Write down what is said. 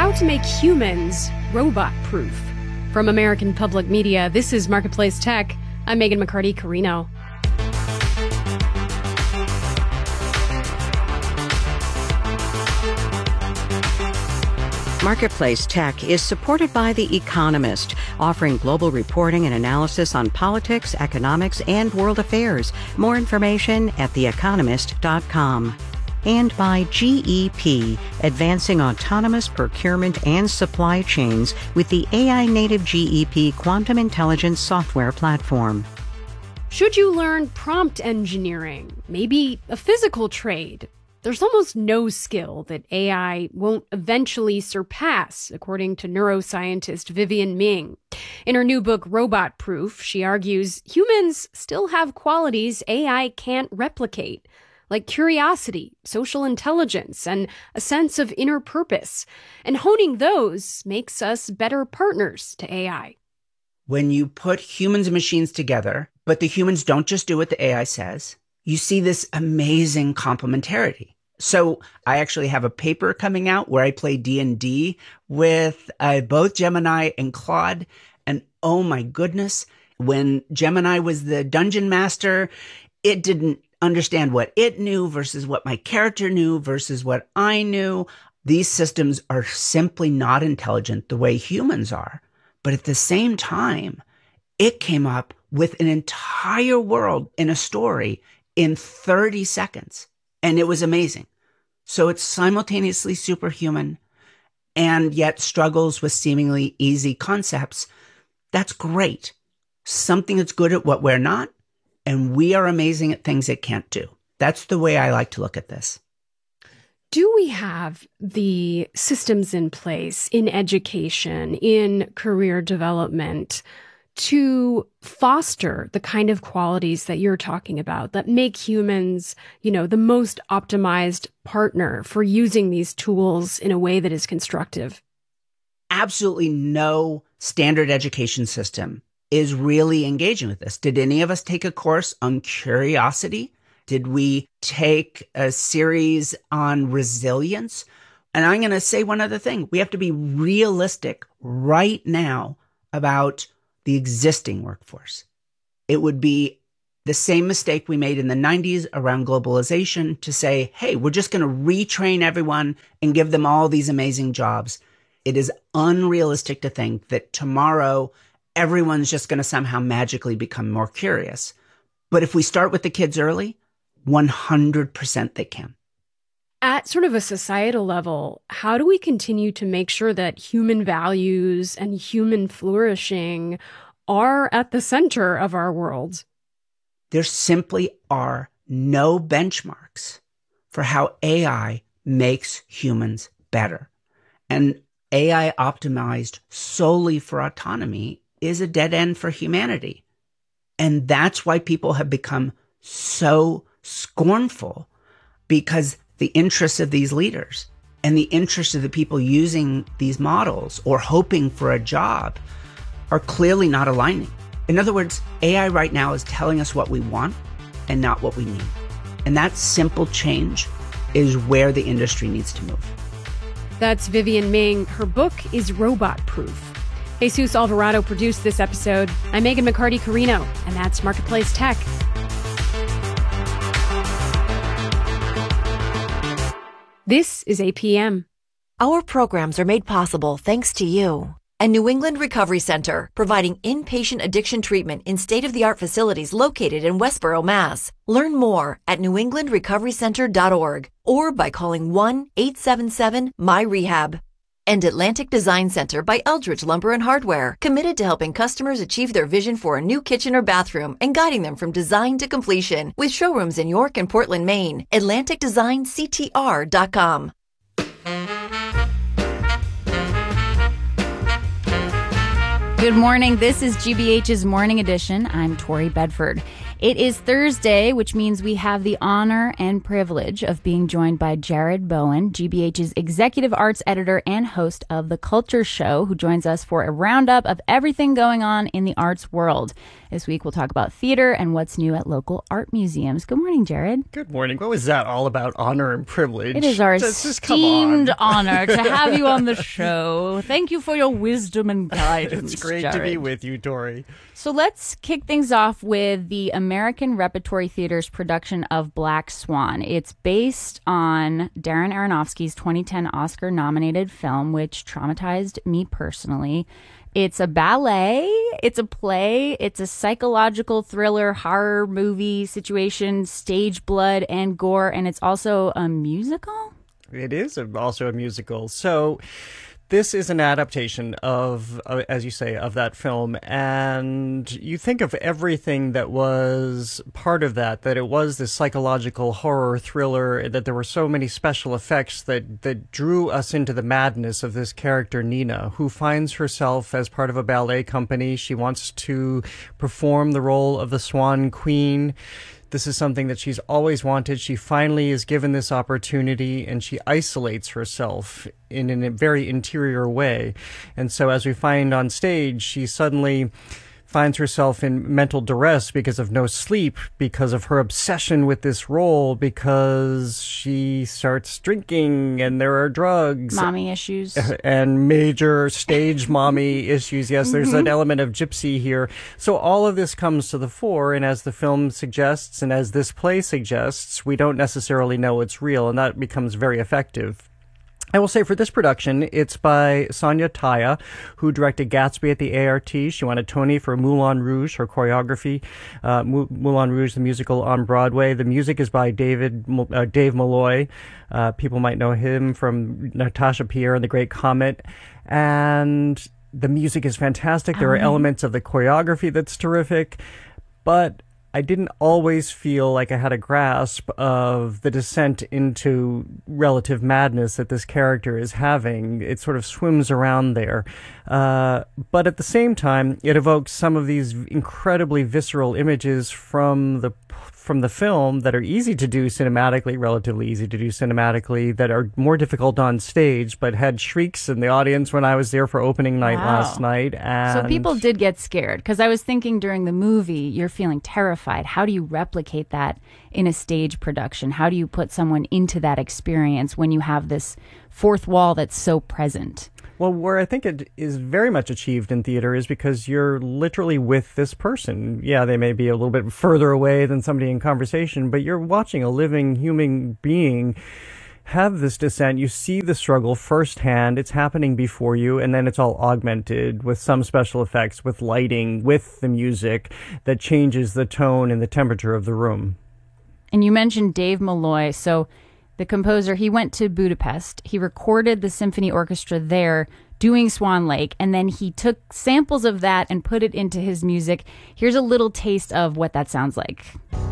How to make humans robot-proof. From American Public Media, this is Marketplace Tech. I'm Megan McCarty-Carino. Marketplace Tech is supported by The Economist, offering global reporting and analysis on politics, economics, and world affairs. More information at theeconomist.com. And by GEP, advancing autonomous procurement and supply chains with the AI-native GEP Quantum Intelligence software platform. Should you learn prompt engineering? Maybe a physical trade? There's almost no skill that AI won't eventually surpass, according to neuroscientist Vivian Ming. In her new book, Robot Proof, she argues humans still have qualities AI can't replicate, like curiosity, social intelligence, and a sense of inner purpose. And honing those makes us better partners to AI. When you put humans and machines together, but the humans don't just do what the AI says, you see this amazing complementarity. So I actually have a paper coming out where I play D&D with both Gemini and Claude. And oh my goodness, when Gemini was the dungeon master, it didn't understand what it knew versus what my character knew versus what I knew. These systems are simply not intelligent the way humans are. But at the same time, it came up with an entire world in a story in 30 seconds. And it was amazing. So it's simultaneously superhuman and yet struggles with seemingly easy concepts. That's great. Something that's good at what we're not, and we are amazing at things it can't do. That's the way I like to look at this. Do we have the systems in place in education, in career development, to foster the kind of qualities that you're talking about that make humans, the most optimized partner for using these tools in a way that is constructive? Absolutely no standard education system is really engaging with this. Did any of us take a course on curiosity? Did we take a series on resilience? And I'm going to say one other thing. We have to be realistic right now about the existing workforce. It would be the same mistake we made in the 90s around globalization to say, hey, we're just going to retrain everyone and give them all these amazing jobs. It is unrealistic to think that tomorrow everyone's just going to somehow magically become more curious. But if we start with the kids early, 100% they can. At sort of a societal level, how do we continue to make sure that human values and human flourishing are at the center of our world? There simply are no benchmarks for how AI makes humans better. And AI optimized solely for autonomy is a dead end for humanity. And that's why people have become so scornful, because the interests of these leaders and the interests of the people using these models or hoping for a job are clearly not aligning. In other words, AI right now is telling us what we want and not what we need. And that simple change is where the industry needs to move. That's Vivian Ming. Her book is Robot Proof. Jesus Alvarado produced this episode. I'm Megan McCarty-Carino, and that's Marketplace Tech. This is APM. Our programs are made possible thanks to you. And New England Recovery Center, providing inpatient addiction treatment in state-of-the-art facilities located in Westboro, Mass. Learn more at newenglandrecoverycenter.org or by calling 1-877-MY-REHAB. And Atlantic Design Center by Eldridge Lumber and Hardware, committed to helping customers achieve their vision for a new kitchen or bathroom and guiding them from design to completion. With showrooms in York and Portland, Maine. AtlanticDesignCTR.com. Good morning. This is GBH's Morning Edition. I'm Tori Bedford. It is Thursday, which means we have the honor and privilege of being joined by Jared Bowen, GBH's executive arts editor and host of The Culture Show, who joins us for a roundup of everything going on in the arts world. This week we'll talk about theater and what's new at local art museums. Good morning, Jared. Good morning. What was that all about? Honor and privilege? It is our esteemed honor to have you on the show. Thank you for your wisdom and guidance. It's great Jared. to be with you, Tori. So let's kick things off with the American Repertory Theater's production of Black Swan. It's based on Darren Aronofsky's 2010 Oscar-nominated film, which traumatized me personally. It's a ballet, it's a play, it's a psychological thriller, horror movie situation, stage blood and gore, and it's also a musical? It is also a musical. So this is an adaptation of, as you say, of that film. And you think of everything that was part of that it was this psychological horror thriller, that there were so many special effects that drew us into the madness of this character, Nina, who finds herself as part of a ballet company. She wants to perform the role of the Swan Queen. This is something that she's always wanted. She finally is given this opportunity, and she isolates herself in a very interior way. And so as we find on stage, she suddenly finds herself in mental duress because of no sleep, because of her obsession with this role, because she starts drinking and there are drugs. Mommy issues. And major stage mommy issues. Yes, there's an element of gypsy here. So all of this comes to the fore, and as the film suggests, and as this play suggests, we don't necessarily know it's real, and that becomes very effective. I will say for this production, it's by Sonia Taya, who directed Gatsby at the ART. She won a Tony for Moulin Rouge, her choreography, Moulin Rouge, the musical on Broadway. The music is by Dave Malloy. People might know him from Natasha Pierre and The Great Comet. And the music is fantastic. There are elements of the choreography that's terrific. But I didn't always feel like I had a grasp of the descent into relative madness that this character is having. It sort of swims around there. But at the same time, it evokes some of these incredibly visceral images from the film that are easy to do cinematically, relatively easy to do cinematically, that are more difficult on stage, but had shrieks in the audience when I was there for opening night last night. And so people did get scared, because I was thinking during the movie, you're feeling terrified. How do you replicate that in a stage production? How do you put someone into that experience when you have this fourth wall that's so present? Well, where I think it is very much achieved in theater is because you're literally with this person. Yeah, they may be a little bit further away than somebody in conversation, but you're watching a living human being have this descent. You see the struggle firsthand. It's happening before you, and then it's all augmented with some special effects, with lighting, with the music that changes the tone and the temperature of the room. And you mentioned Dave Malloy. So the composer, he went to Budapest. He recorded the symphony orchestra there doing Swan Lake, and then he took samples of that and put it into his music. Here's a little taste of what that sounds like.